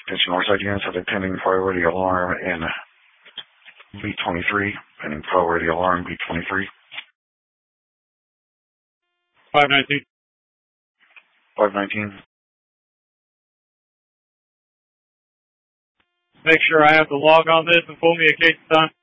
Attention Northside units have a pending priority alarm in B23. Pending priority alarm B23. 519. 519. Make sure I have to log on this and pull me a case of time.